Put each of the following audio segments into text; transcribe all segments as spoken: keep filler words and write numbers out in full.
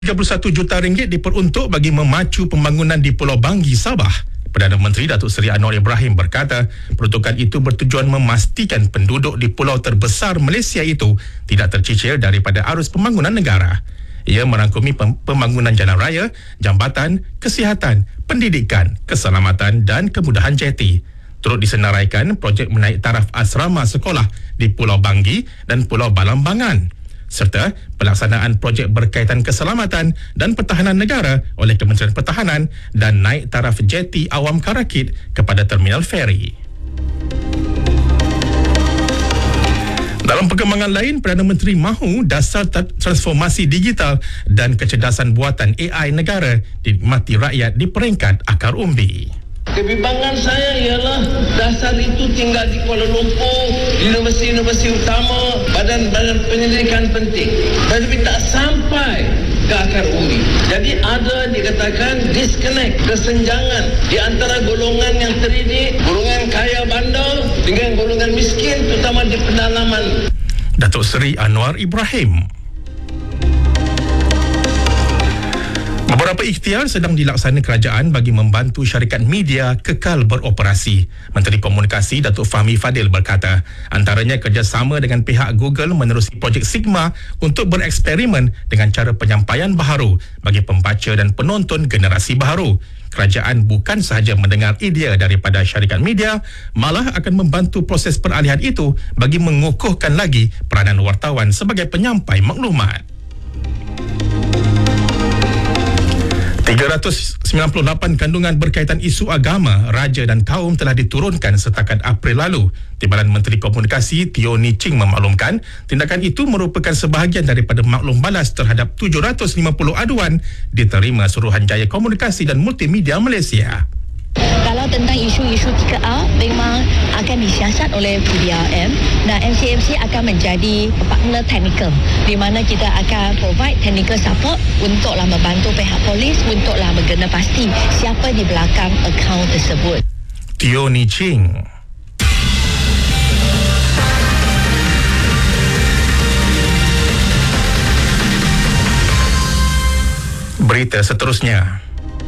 tiga puluh satu juta ringgit diperuntuk bagi memacu pembangunan di Pulau Banggi, Sabah. Perdana Menteri Datuk Seri Anwar Ibrahim berkata, peruntukan itu bertujuan memastikan penduduk di pulau terbesar Malaysia itu tidak tercicir daripada arus pembangunan negara. Ia merangkumi pembangunan jalan raya, jambatan, kesihatan, pendidikan, keselamatan dan kemudahan jeti. Turut disenaraikan projek menaik taraf asrama sekolah di Pulau Banggi dan Pulau Balambangan, serta pelaksanaan projek berkaitan keselamatan dan pertahanan negara oleh Kementerian Pertahanan dan naik taraf jeti Awam Karakit kepada terminal feri. Dalam perkembangan lain, Perdana Menteri mahu dasar transformasi digital dan kecerdasan buatan A I negara dinikmati rakyat di peringkat akar umbi. Kebimbangan saya ialah dasar itu tinggal di Kuala Lumpur, universiti-universiti utama, badan-badan penyelidikan penting, tetapi tak sampai ke akar umbi. Jadi ada dikatakan disconnect, kesenjangan di antara golongan yang terdidik, golongan kaya bandar dengan golongan miskin, terutama di pedalaman. Datuk Seri Anwar Ibrahim. Beberapa ikhtiar sedang dilaksana kerajaan bagi membantu syarikat media kekal beroperasi. Menteri Komunikasi Datuk Fahmi Fadil berkata, antaranya kerjasama dengan pihak Google menerusi projek Sigma untuk bereksperimen dengan cara penyampaian baharu bagi pembaca dan penonton generasi baharu. Kerajaan bukan sahaja mendengar idea daripada syarikat media, malah akan membantu proses peralihan itu bagi mengukuhkan lagi peranan wartawan sebagai penyampai maklumat. tiga ratus sembilan puluh lapan kandungan berkaitan isu agama, raja dan kaum telah diturunkan setakat April lalu. Timbalan Menteri Komunikasi Teo Ni Ching memaklumkan tindakan itu merupakan sebahagian daripada maklum balas terhadap tujuh ratus lima puluh aduan diterima Suruhanjaya Komunikasi dan Multimedia Malaysia. Kalau tentang isu-isu tiga A memang akan disiasat oleh P D R M dan M C M C akan menjadi partner technical di mana kita akan provide technical support untuklah membantu pihak polis untuklah berkena pasti siapa di belakang akaun tersebut. Teo Ni Ching. Berita seterusnya.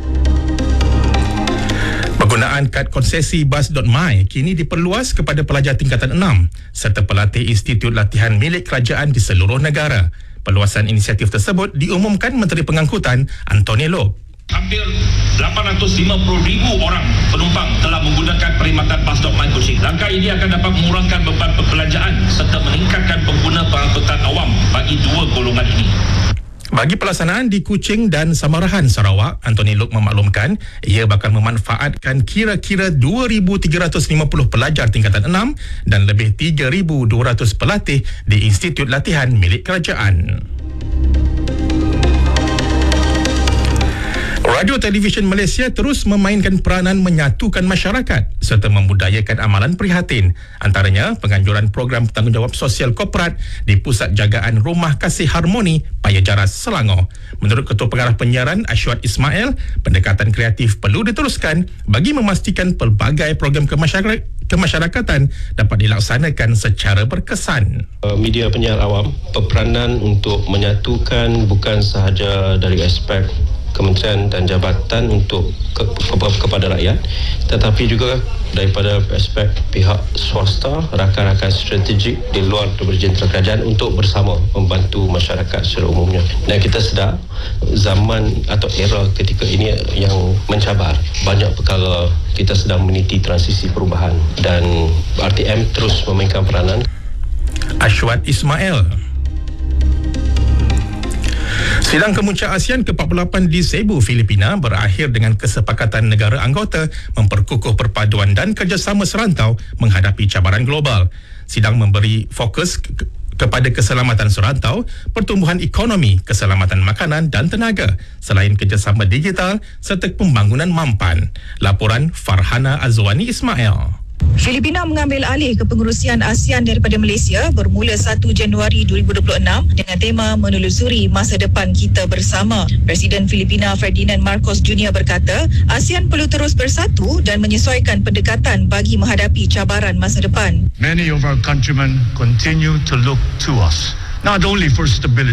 Penggunaan kad konsesi bas.my kini diperluas kepada pelajar tingkatan enam serta pelatih Institut Latihan milik kerajaan di seluruh negara. Perluasan inisiatif tersebut diumumkan Menteri Pengangkutan Anthony Loke. Hampir lapan ratus lima puluh ribu orang penumpang telah menggunakan perkhidmatan bas.my Kuching. Langkah ini akan dapat mengurangkan beban perbelanjaan serta meningkatkan pengguna pengangkutan awam bagi dua golongan ini. Bagi pelaksanaan di Kuching dan Samarahan, Sarawak, Anthony Loke memaklumkan ia bakal memanfaatkan kira-kira dua ribu tiga ratus lima puluh pelajar tingkatan enam dan lebih tiga ribu dua ratus pelatih di Institut Latihan milik kerajaan. Radio Televisyen Malaysia terus memainkan peranan menyatukan masyarakat serta membudayakan amalan prihatin. Antaranya, penganjuran program tanggungjawab sosial korporat di Pusat Jagaan Rumah Kasih Harmoni, Paya Jaras, Selangor. Menurut Ketua Pengarah Penyiaran Ashwat Ismail, pendekatan kreatif perlu diteruskan bagi memastikan pelbagai program kemasyarakatan kemasyarakatan dapat dilaksanakan secara berkesan. Media penyiar awam berperanan untuk menyatukan bukan sahaja dari aspek kementerian dan jabatan untuk ke, ke, kepada rakyat, tetapi juga daripada aspek pihak swasta, rakan-rakan strategik di luar jentera kerajaan untuk bersama membantu masyarakat secara umumnya. Dan kita sedar zaman atau era ketika ini yang mencabar. Banyak perkara kita sedang meniti transisi perubahan dan R T M terus memainkan peranan. Ashwat Ismail. Sidang Kemuncak ASEAN ke empat puluh lapan di Cebu, Filipina berakhir dengan kesepakatan negara anggota memperkukuh perpaduan dan kerjasama serantau menghadapi cabaran global. Sidang memberi fokus ke- kepada keselamatan serantau, pertumbuhan ekonomi, keselamatan makanan dan tenaga, selain kerjasama digital serta pembangunan mampan. Laporan Farhana Azwani Ismail. Filipina mengambil alih kepengurusian ASEAN daripada Malaysia bermula satu Januari dua ribu dua puluh enam dengan tema menelusuri masa depan kita bersama. Presiden Filipina Ferdinand Marcos Junior berkata, ASEAN perlu terus bersatu dan menyesuaikan pendekatan bagi menghadapi cabaran masa depan. Many of our countrymen continue to look to us, not only for stability,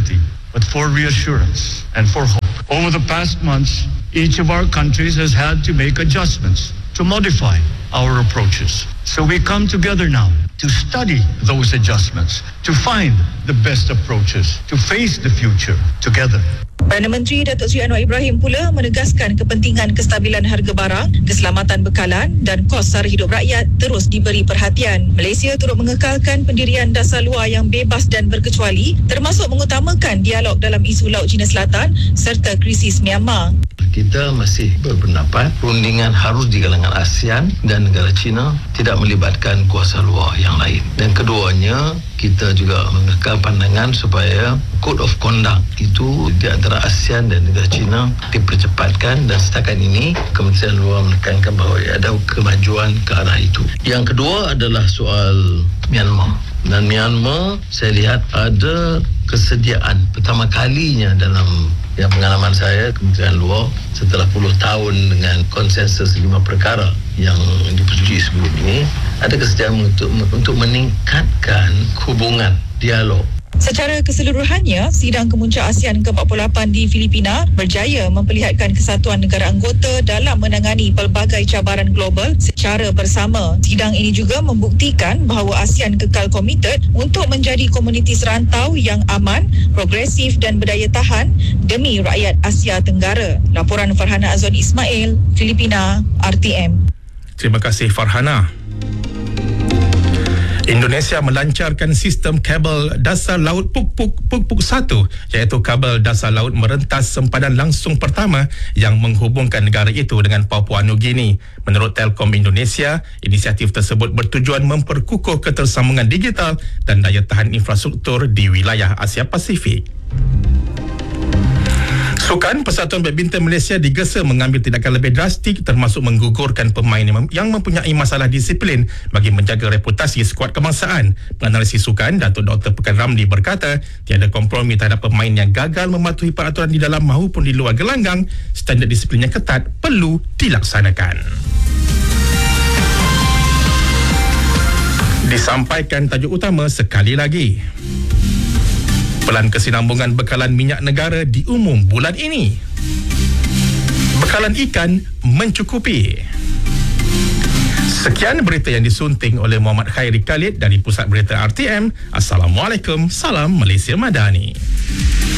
but for reassurance and for hope. Over the past months, each of our countries has had to make adjustments to modify our approaches. So we come together now to study those adjustments, to find the best approaches, to face the future together. Perdana Menteri Datuk Seri Anwar Ibrahim pula menegaskan kepentingan kestabilan harga barang, keselamatan bekalan dan kos sara hidup rakyat terus diberi perhatian. Malaysia turut mengekalkan pendirian dasar luar yang bebas dan berkecuali, termasuk mengutamakan dialog dalam isu Laut Cina Selatan serta krisis Myanmar. Kita masih berpendapat perundingan harus di kalangan ASEAN dan negara China, tidak melibatkan kuasa luar yang lain. Dan keduanya, kita juga mengekal pandangan supaya Code of Conduct itu di antara ASEAN dan negara China dipercepatkan, dan setakat ini Kementerian Luar menekankan bahawa ada kemajuan ke arah itu. Yang kedua adalah soal Myanmar. Dan Myanmar, saya lihat ada kesediaan pertama kalinya dalam yang pengalaman saya Kementerian Luar setelah puluh tahun dengan konsensus lima perkara yang dipersetujui sebelum ini, ada kesediaan untuk untuk meningkatkan hubungan dialog. Secara keseluruhannya, sidang kemuncak ASEAN ke empat puluh lapan di Filipina berjaya memperlihatkan kesatuan negara anggota dalam menangani pelbagai cabaran global secara bersama. Sidang ini juga membuktikan bahawa ASEAN kekal komited untuk menjadi komuniti serantau yang aman, progresif dan berdaya tahan demi rakyat Asia Tenggara. Laporan Farhana Azwan Ismail, Filipina, R T M. Terima kasih Farhana. Indonesia melancarkan sistem kabel dasar laut Puk-Puk Puk-Puk satu, iaitu kabel dasar laut merentas sempadan langsung pertama yang menghubungkan negara itu dengan Papua Nugini. Menurut Telkom Indonesia, inisiatif tersebut bertujuan memperkukuh ketersambungan digital dan daya tahan infrastruktur di wilayah Asia Pasifik. Sukan Persatuan Badminton Malaysia digesa mengambil tindakan lebih drastik, termasuk menggugurkan pemain yang mempunyai masalah disiplin bagi menjaga reputasi skuad kebangsaan. Penganalisis sukan Datuk Doktor Pekan Ramli berkata, tiada kompromi terhadap pemain yang gagal mematuhi peraturan di dalam maupun di luar gelanggang. Standard disiplin yang ketat perlu dilaksanakan. Disampaikan tajuk utama sekali lagi. Pelan kesinambungan bekalan minyak negara diumum bulan ini. Bekalan ikan mencukupi. Sekian berita yang disunting oleh Muhammad Khairi Khalid dari Pusat Berita R T M. Assalamualaikum, salam Malaysia Madani.